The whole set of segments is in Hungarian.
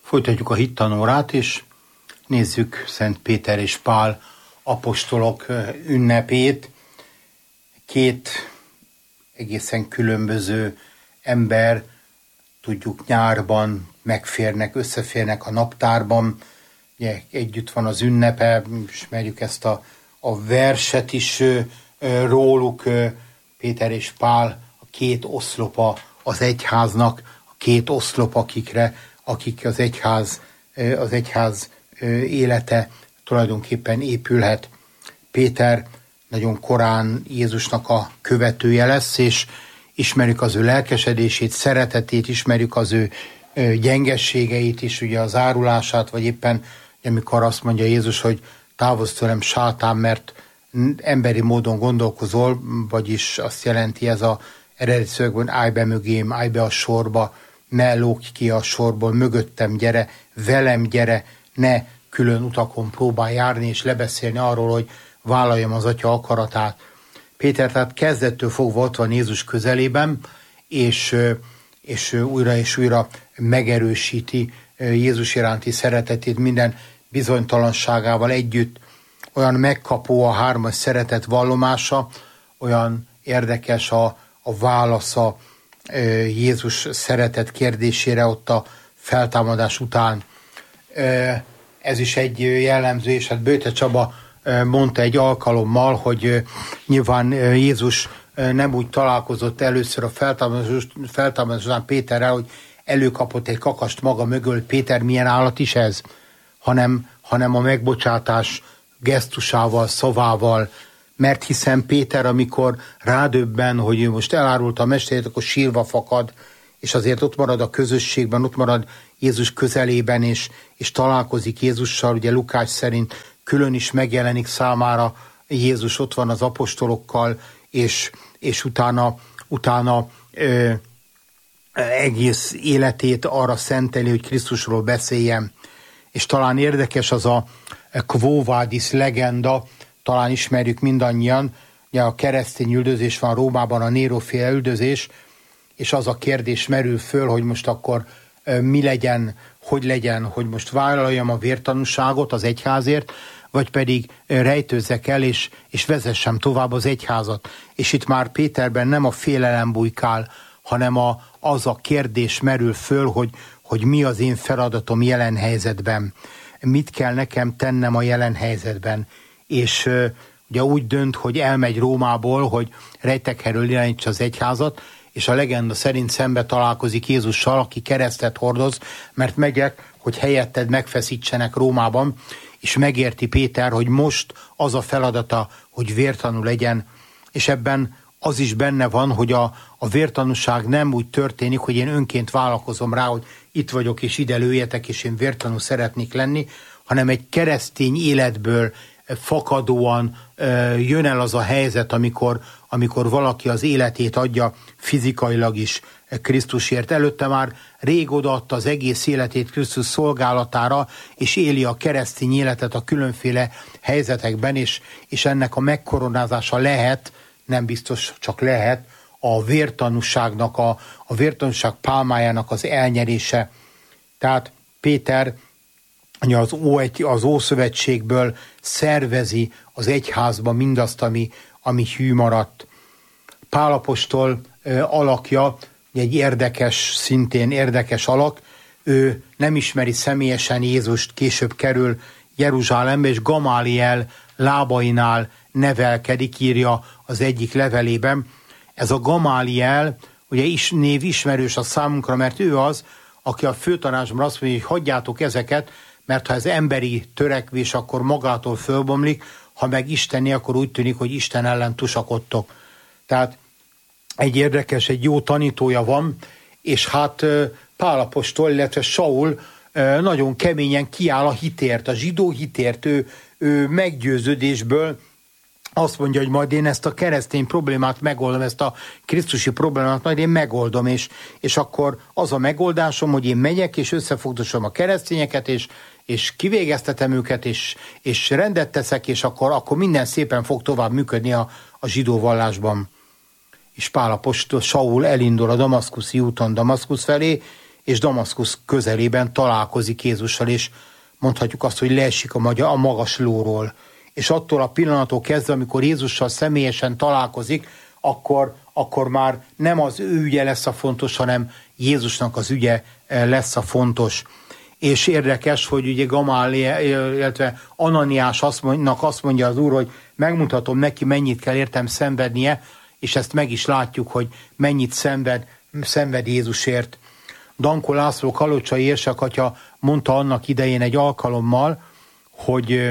Folytatjuk a hittanórát, és nézzük Szent Péter és Pál apostolok ünnepét. Két egészen különböző ember, tudjuk, nyárban megférnek, összeférnek a naptárban. Ugye, együtt van az ünnepe, ismerjük ezt a verset is róluk. Péter és Pál a két oszlopa az egyháznak, a két oszlop, akik az egyház élete tulajdonképpen épülhet. Péter nagyon korán Jézusnak a követője lesz, és ismerjük az ő lelkesedését, szeretetét, ismerjük az ő gyengességeit is, ugye az árulását, vagy éppen amikor azt mondja Jézus, hogy távozz tőlem, sátán, mert emberi módon gondolkozol, vagyis azt jelenti ez az eredeti szövegben, állj be mögém, állj be a sorba, ne lógj ki a sorból, mögöttem gyere, velem gyere, ne külön utakon próbálj járni és lebeszélni arról, hogy vállaljam az Atya akaratát. Péter tehát kezdettől fogva ott van Jézus közelében, és újra megerősíti Jézus iránti szeretetét minden bizonytalanságával együtt. Olyan megkapó a hármas szeretet vallomása, olyan érdekes a válasza Jézus szeretet kérdésére ott a feltámadás után. Ez is egy jellemző, és hát Böjte Csaba mondta egy alkalommal, hogy nyilván Jézus nem úgy találkozott először a feltámadás után Péterrel, hogy előkapott egy kakast maga mögül, Péter, milyen állat is ez, hanem a megbocsátás gesztusával, szavával, mert hiszen Péter, amikor rádöbben, hogy ő most elárulta a mesterét, akkor sírva fakad, és azért ott marad a közösségben, ott marad Jézus közelében, és találkozik Jézussal, ugye Lukács szerint külön is megjelenik számára Jézus, ott van az apostolokkal, és utána egész életét arra szenteli, hogy Krisztusról beszéljen. És talán érdekes az a Quo Vadis legenda, talán ismerjük mindannyian, ugye a keresztény üldözés van Rómában, a Néró-féle üldözés, és az a kérdés merül föl, hogy most akkor mi legyen, hogy most vállaljam a vértanúságot az egyházért, vagy pedig rejtőzzek el, és vezessem tovább az egyházat. És itt már Péterben nem a félelem bujkál, hanem az a kérdés merül föl, hogy mi az én feladatom jelen helyzetben. Mit kell nekem tennem a jelen helyzetben. És ugye úgy dönt, hogy elmegy Rómából, hogy rejtekherről irányítsa az egyházat, és a legenda szerint szembe találkozik Jézussal, aki keresztet hordoz, mert megyek, hogy helyetted megfeszítsenek Rómában, és megérti Péter, hogy most az a feladata, hogy vértanú legyen, és ebben az is benne van, hogy a vértanúság nem úgy történik, hogy én önként vállalkozom rá, hogy itt vagyok, és ide lőjetek, és én vértanú szeretnék lenni, hanem egy keresztény életből fakadóan jön el az a helyzet, amikor valaki az életét adja fizikailag is Krisztusért. Előtte már rég odaadta az egész életét Krisztus szolgálatára, és éli a keresztény életet a különféle helyzetekben, és ennek a megkoronázása lehet, nem biztos, csak lehet, a vértanúságnak, a vértanúság pálmájának az elnyerése. Tehát Péter az Ószövetségből szervezi az egyházba mindazt, ami hű maradt. Pál apostol alakja egy szintén érdekes alak. Ő nem ismeri személyesen Jézust, később kerül Jeruzsálembe, és Gamáliel lábainál nevelkedik, írja az egyik levelében. Ez a Gamáliel, ugye név ismerős a számunkra, mert ő az, aki a főtanácsban azt mondja, hogy hagyjátok ezeket, mert ha ez emberi törekvés, akkor magától fölbomlik, ha meg isteni, akkor úgy tűnik, hogy Isten ellen tusakodtok. Tehát egy jó tanítója van, és hát Pál apostol, illetve Saul nagyon keményen kiáll a hitért, a zsidó hitért, ő meggyőződésből azt mondja, hogy majd én ezt a keresztény problémát megoldom, ezt a krisztusi problémát majd én megoldom, és akkor az a megoldásom, hogy én megyek, és összefogdosom a keresztényeket, és kivégeztetem őket, és rendet teszek, és akkor minden szépen fog tovább működni a zsidó vallásban. És Pál apostol, Saul elindul a damaszkuszi úton Damaszkusz felé, és Damaszkusz közelében találkozik Jézussal, és mondhatjuk azt, hogy leesik a magas lóról. És attól a pillanattól kezdve, amikor Jézussal személyesen találkozik, akkor már nem az ő ügye lesz a fontos, hanem Jézusnak az ügye lesz a fontos. És érdekes, hogy ugye Gamáliel, illetve Ananiás azt mondja az Úr, hogy megmutatom neki, mennyit kell értem szenvednie, és ezt meg is látjuk, hogy mennyit szenved Jézusért. Dankó László kalocsai érsek-atya mondta annak idején egy alkalommal, hogy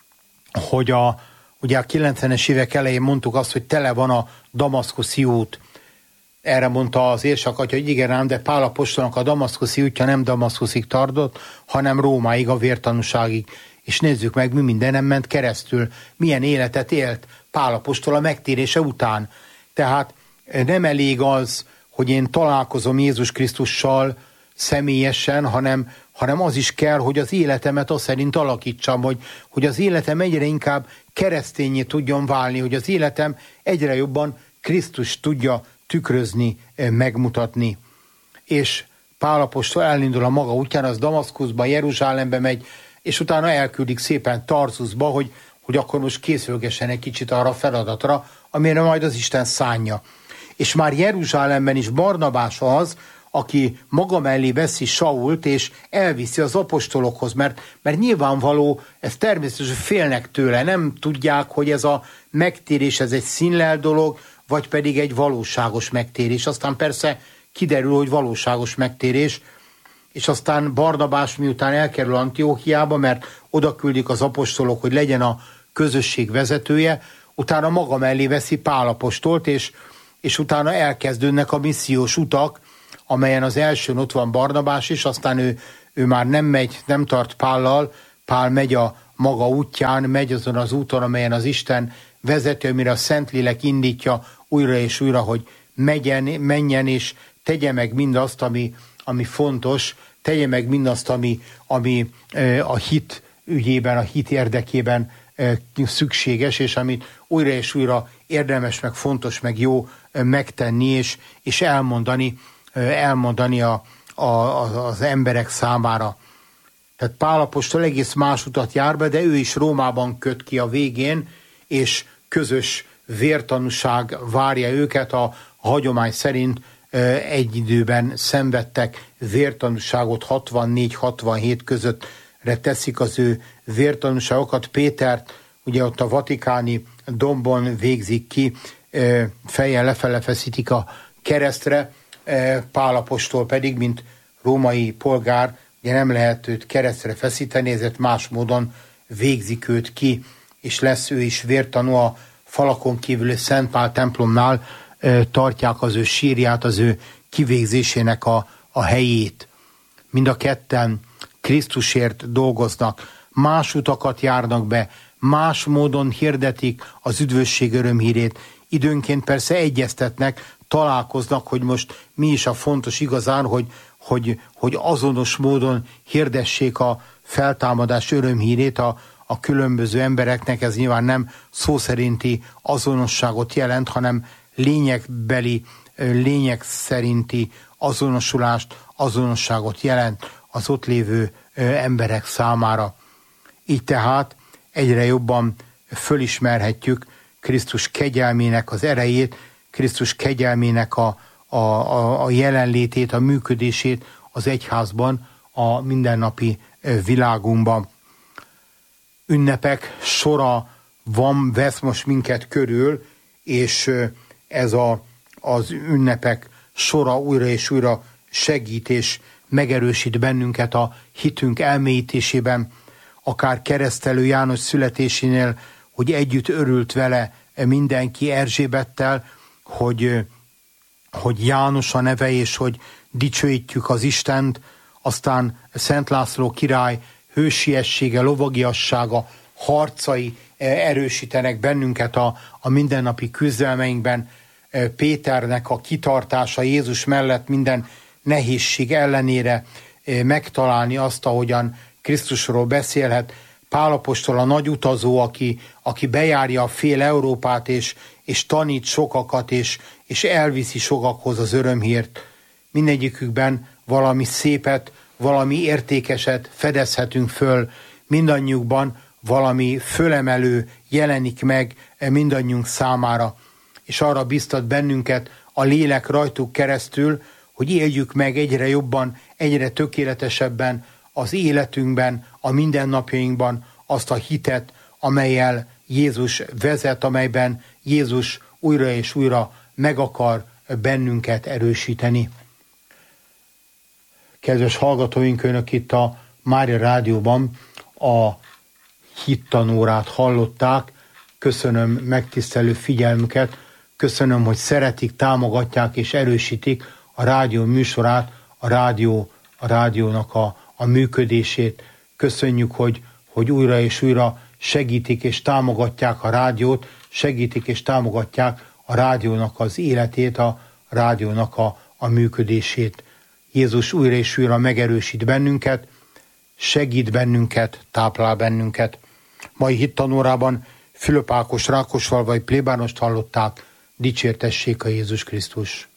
ugye a 90-es évek elején mondtuk azt, hogy tele van a damaszkuszi út. Erre mondta az érsek-atya, hogy igen ám, de Pál apostolnak a damaszkuszi útja nem Damaszkuszig tartott, hanem Rómáig, a vértanúságig. És nézzük meg, mi mindenem ment keresztül, milyen életet élt Pál apostol a megtérése után. Tehát nem elég az, hogy én találkozom Jézus Krisztussal személyesen, hanem az is kell, hogy az életemet azt szerint alakítsam, hogy az életem egyre inkább keresztényé tudjon válni, hogy az életem egyre jobban Krisztus tudja tükrözni, megmutatni. És Pál apostol elindul a maga útján, az Damaszkuszba, Jeruzsálembe megy, és utána elküldik szépen Tarzuszba, hogy akkor most készülgessen egy kicsit arra a feladatra, amire majd az Isten szánja. És már Jeruzsálemben is Barnabás az, aki maga mellé veszi Sault, és elviszi az apostolokhoz, mert nyilvánvaló, ez természetesen félnek tőle, nem tudják, hogy ez a megtérés, ez egy színlel dolog, vagy pedig egy valóságos megtérés. Aztán persze kiderül, hogy valóságos megtérés, és aztán Barnabás miután elkerül Antióchiába, mert oda küldik az apostolok, hogy legyen a közösség vezetője, utána maga mellé veszi Pál apostolt, és utána elkezdődnek a missziós utak, amelyen az elsőn ott van Barnabás is, aztán ő már nem tart Pállal, Pál megy a maga útján, megy azon az úton, amelyen az Isten vezeti, amire a Szentlélek indítja újra és újra, hogy menjen és tegye meg mindazt, ami fontos, tegye meg mindazt, ami a hit ügyében, a hit érdekében szükséges, és amit újra és újra érdemes, meg fontos, meg jó megtenni, és elmondani az emberek számára. Tehát Pál apostol egész más utat jár be, de ő is Rómában köt ki a végén, és közös vértanúság várja őket. A hagyomány szerint egy időben szenvedtek vértanúságot, 64-67 közöttre teszik az ő vértanúságokat. Pétert ugye ott a vatikáni dombon végzik ki, fejjel lefele feszítik a keresztre, Pál apostol pedig, mint római polgár, ugye nem lehet őt keresztre feszíteni, ezért más módon végzik őt ki, és lesz ő is vértanú. A falakon kívül Szent Pál templomnál tartják az ő sírját, az ő kivégzésének a helyét. Mind a ketten Krisztusért dolgoznak, más utakat járnak be, más módon hirdetik az üdvösség örömhírét. Időnként persze egyeztetnek, találkoznak, hogy most mi is a fontos igazán, hogy azonos módon hirdessék a feltámadás örömhírét a különböző embereknek. Ez nyilván nem szó szerinti azonosságot jelent, hanem lényeg szerinti azonosságot jelent az ott lévő emberek számára. Így tehát egyre jobban fölismerhetjük Krisztus kegyelmének az erejét, Krisztus kegyelmének a jelenlétét, a működését az egyházban, a mindennapi világunkban. Ünnepek sora vesz most minket körül, és ez az ünnepek sora újra és újra segít és megerősít bennünket a hitünk elmélyítésében, akár Keresztelő János születésénél, hogy együtt örült vele mindenki Erzsébettel, hogy János a neve, és hogy dicsőítjük az Istent, aztán Szent László király hősiessége, lovagiassága, harcai erősítenek bennünket a mindennapi küzdelmeinkben. Péternek a kitartása Jézus mellett minden nehézség ellenére megtalálni azt, ahogyan Krisztusról beszélhet. Pál apostol a nagy utazó, aki bejárja a fél Európát, és tanít sokakat, és elviszi sokakhoz az örömhírt. Mindegyikükben valami szépet, valami értékeset fedezhetünk föl, mindannyiukban valami fölemelő jelenik meg mindannyiunk számára, és arra biztat bennünket a lélek rajtuk keresztül, hogy éljük meg egyre jobban, egyre tökéletesebben az életünkben, a mindennapjainkban azt a hitet, amellyel Jézus vezet, amelyben Jézus újra és újra meg akar bennünket erősíteni. Kedves hallgatóink, önök itt a Mária Rádióban a hittanórát hallották. Köszönöm megtisztelő figyelmüket, köszönöm, hogy szeretik, támogatják és erősítik a rádió műsorát, a rádiónak a működését. Köszönjük, hogy újra és újra segítik és támogatják a rádiót, segítik és támogatják a rádiónak az életét, a rádiónak a működését. Jézus újra és újra megerősít bennünket, segít bennünket, táplál bennünket. Mai hittanórában Fülöp Ákos rákosfalvai plébánost hallották, dicsértessék a Jézus Krisztus.